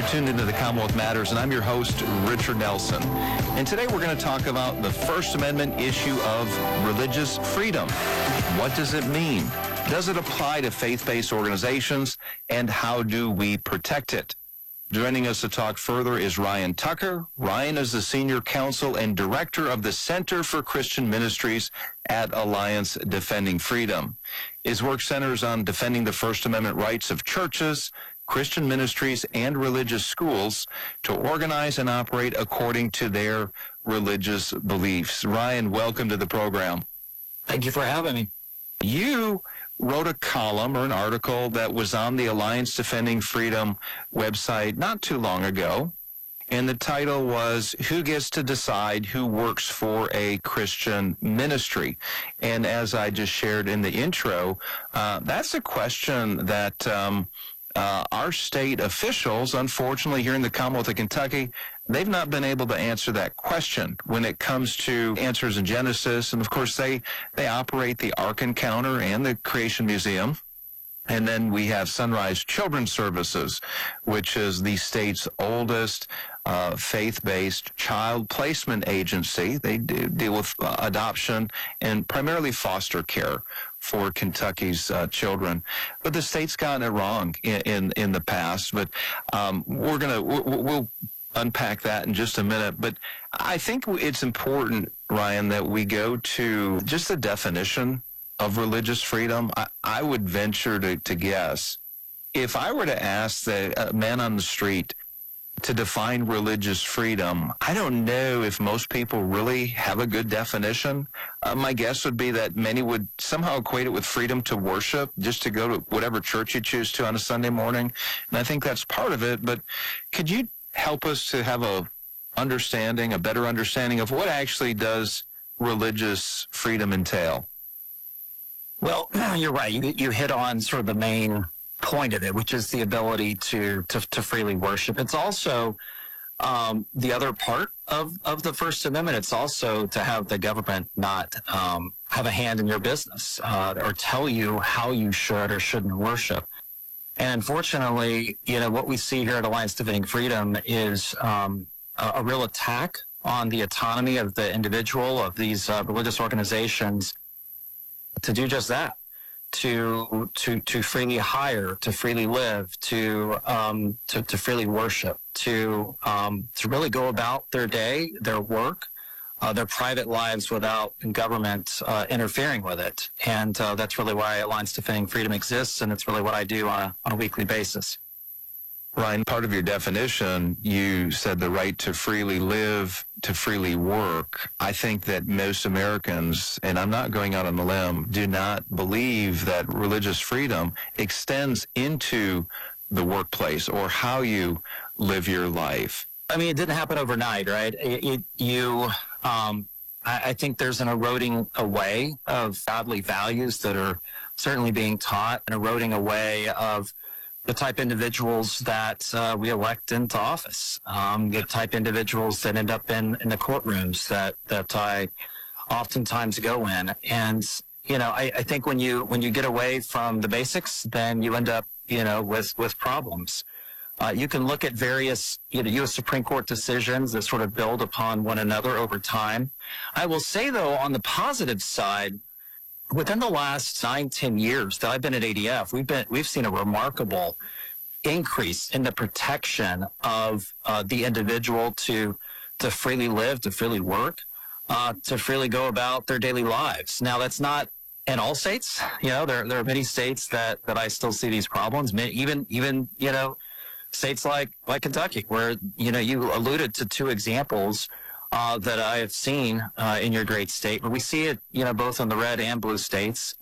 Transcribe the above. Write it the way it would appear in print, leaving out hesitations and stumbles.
Tuned into the Commonwealth Matters, and I'm your host, Richard Nelson. And today we're going to talk about the First Amendment issue of religious freedom. What does it mean? Does it apply to faith-based organizations? And how do we protect it? Joining us to talk further is Ryan Tucker. Ryan is the Senior Counsel and Director of the Center for Christian Ministries at Alliance Defending Freedom. His work centers on defending the First Amendment rights of churches, Christian ministries, and religious schools to organize and operate according to their religious beliefs. Ryan, welcome to the program. Thank you for having me. You wrote a column or an article that was on the Alliance Defending Freedom website not too long ago, and the title was, Who Gets to Decide Who Works for a Christian Ministry? And as I just shared in the intro, that's a question that our state officials, unfortunately, here in the Commonwealth of Kentucky, they've not been able to answer that question when it comes to Answers in Genesis. And, of course, they operate the Ark Encounter and the Creation Museum. And then we have Sunrise Children's Services, which is the state's oldest faith-based child placement agency. They deal with adoption and primarily foster care for Kentucky's children. But the state's gotten it wrong in the past. But we'll unpack that in just a minute. But I think it's important, Ryan, that we go to just the definition of religious freedom. I would venture to guess, if I were to ask the man on the street to define religious freedom, I don't know if most people really have a good definition. My guess would be that many would somehow equate it with freedom to worship, just to go to whatever church you choose to on a Sunday morning. And I think that's part of it. But could you help us to have a better understanding of what actually does religious freedom entail? Well, you're right. You hit on sort of the main point of it, which is the ability to freely worship. It's also the other part of the First Amendment. It's also to have the government not have a hand in your business or tell you how you should or shouldn't worship. And unfortunately, what we see here at Alliance Defending Freedom is a real attack on the autonomy of the individual, of these religious organizations, to do just that, to freely hire, to freely live, to freely worship, to really go about their day, their work, their private lives without government interfering with it. And that's really why Alliance Defending Freedom exists, and it's really what I do on a weekly basis. Ryan, part of your definition, you said the right to freely live, to freely work. I think that most Americans, and I'm not going out on a limb, do not believe that religious freedom extends into the workplace or how you live your life. I mean, it didn't happen overnight, right? I think there's an eroding away of godly values that are certainly being taught, and eroding away of the type individuals that we elect into office, the type individuals that end up in the courtrooms that I oftentimes go in. And, I think when you get away from the basics, then you end up, with problems. You can look at various, U.S. Supreme Court decisions that sort of build upon one another over time. I will say, though, on the positive side, within the last 9-10 years that I've been at ADF, we've seen a remarkable increase in the protection of the individual to freely live, to freely work, to freely go about their daily lives. Now, that's not in all states. There are many states that I still see these problems. Even states like Kentucky, where you alluded to two examples that I have seen in your great state, but we see it, both in the red and blue states.